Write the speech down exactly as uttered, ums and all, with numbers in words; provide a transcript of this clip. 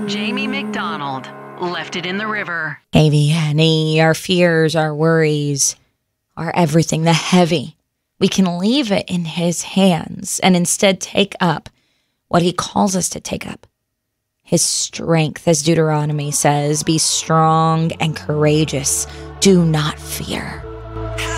Jamie McDonald left it in the river. A V N E, our fears, our worries, our everything, the heavy. We can leave it in his hands and instead take up what he calls us to take up. His strength, as Deuteronomy says, be strong and courageous. Do not fear.